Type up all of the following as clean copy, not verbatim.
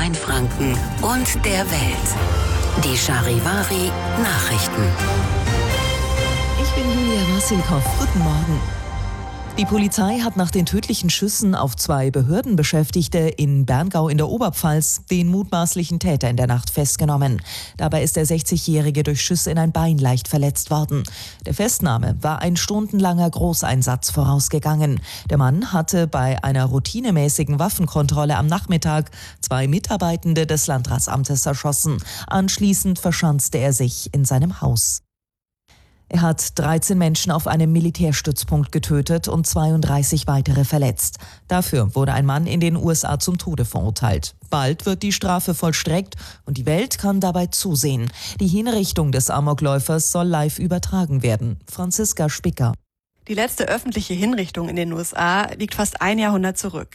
Mainfranken und der Welt. Die Charivari Nachrichten. Ich bin Julia Wassilkow. Guten Morgen. Die Polizei hat nach den tödlichen Schüssen auf 2 Behördenbeschäftigte in Berngau in der Oberpfalz den mutmaßlichen Täter in der Nacht festgenommen. Dabei ist der 60-Jährige durch Schüsse in ein Bein leicht verletzt worden. Der Festnahme war ein stundenlanger Großeinsatz vorausgegangen. Der Mann hatte bei einer routinemäßigen Waffenkontrolle am Nachmittag 2 Mitarbeitende des Landratsamtes erschossen. Anschließend verschanzte er sich in seinem Haus. Er hat 13 Menschen auf einem Militärstützpunkt getötet und 32 weitere verletzt. Dafür wurde ein Mann in den USA zum Tode verurteilt. Bald wird die Strafe vollstreckt und die Welt kann dabei zusehen. Die Hinrichtung des Amokläufers soll live übertragen werden. Franziska Spicker. Die letzte öffentliche Hinrichtung in den USA liegt fast ein Jahrhundert zurück.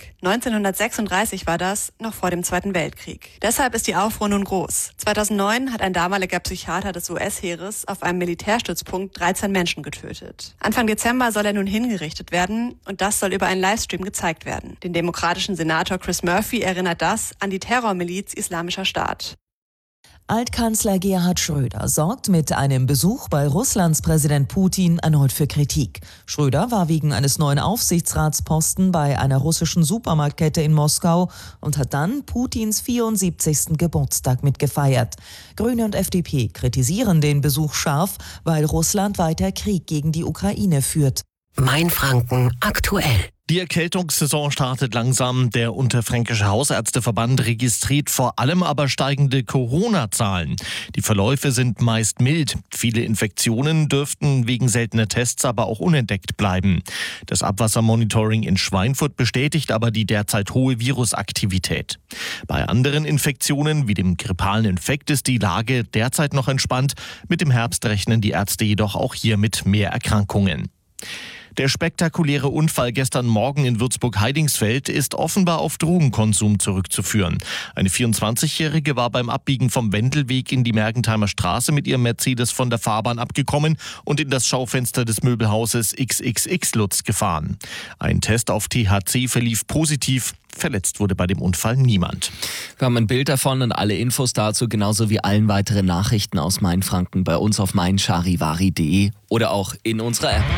1936 war das, noch vor dem Zweiten Weltkrieg. Deshalb ist die Aufruhr nun groß. 2009 hat ein damaliger Psychiater des US-Heeres auf einem Militärstützpunkt 13 Menschen getötet. Anfang Dezember soll er nun hingerichtet werden und das soll über einen Livestream gezeigt werden. Den demokratischen Senator Chris Murphy erinnert das an die Terrormiliz Islamischer Staat. Altkanzler Gerhard Schröder sorgt mit einem Besuch bei Russlands Präsident Putin erneut für Kritik. Schröder war wegen eines neuen Aufsichtsratsposten bei einer russischen Supermarktkette in Moskau und hat dann Putins 74. Geburtstag mitgefeiert. Grüne und FDP kritisieren den Besuch scharf, weil Russland weiter Krieg gegen die Ukraine führt. Mainfranken aktuell. Die Erkältungssaison startet langsam. Der Unterfränkische Hausärzteverband registriert vor allem aber steigende Corona-Zahlen. Die Verläufe sind meist mild. Viele Infektionen dürften wegen seltener Tests aber auch unentdeckt bleiben. Das Abwassermonitoring in Schweinfurt bestätigt aber die derzeit hohe Virusaktivität. Bei anderen Infektionen wie dem grippalen Infekt ist die Lage derzeit noch entspannt. Mit dem Herbst rechnen die Ärzte jedoch auch hier mit mehr Erkrankungen. Der spektakuläre Unfall gestern Morgen in Würzburg-Heidingsfeld ist offenbar auf Drogenkonsum zurückzuführen. Eine 24-Jährige war beim Abbiegen vom Wendelweg in die Mergentheimer Straße mit ihrem Mercedes von der Fahrbahn abgekommen und in das Schaufenster des Möbelhauses XXX Lutz gefahren. Ein Test auf THC verlief positiv. Verletzt wurde bei dem Unfall niemand. Wir haben ein Bild davon und alle Infos dazu, genauso wie allen weiteren Nachrichten aus Mainfranken bei uns auf meincharivari.de oder auch in unserer App.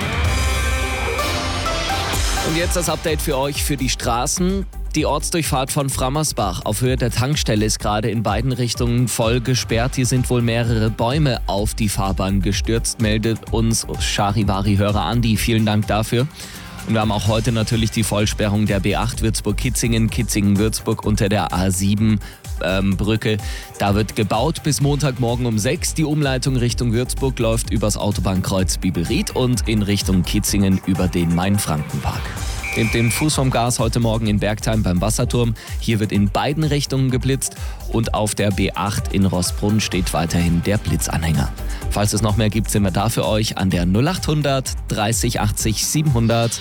Und jetzt das Update für euch für die Straßen. Die Ortsdurchfahrt von Frammersbach auf Höhe der Tankstelle ist gerade in beiden Richtungen voll gesperrt. Hier sind wohl mehrere Bäume auf die Fahrbahn gestürzt, meldet uns Charivari-Hörer Andi. Vielen Dank dafür. Und wir haben auch heute natürlich die Vollsperrung der B8 Würzburg-Kitzingen, Kitzingen-Würzburg unter der A7 Brücke. Da wird gebaut bis Montagmorgen um 6. Die Umleitung Richtung Würzburg läuft übers Autobahnkreuz Biberried und in Richtung Kitzingen über den Mainfrankenpark. Nehmt den Fuß vom Gas heute Morgen in Bergtheim beim Wasserturm. Hier wird in beiden Richtungen geblitzt und auf der B8 in Roßbrunn steht weiterhin der Blitzanhänger. Falls es noch mehr gibt, sind wir da für euch an der 0800 30 80 700.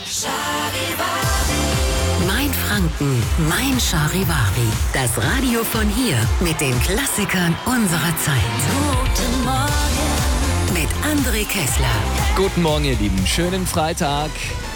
Mainfranken, mein Charivari. Das Radio von hier mit den Klassikern unserer Zeit. Guten Morgen mit André Kessler. Guten Morgen, ihr Lieben. Schönen Freitag.